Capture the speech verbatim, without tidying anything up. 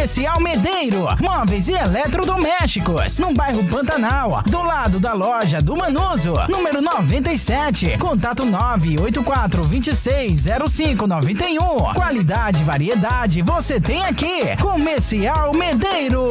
Comercial Medeiro, móveis e eletrodomésticos, no bairro Pantanal, do lado da loja do Manuso, número noventa e sete. Contato nove oito quatro, dois seis, zero cinco nove um. Qualidade e variedade você tem aqui. Comercial Medeiro.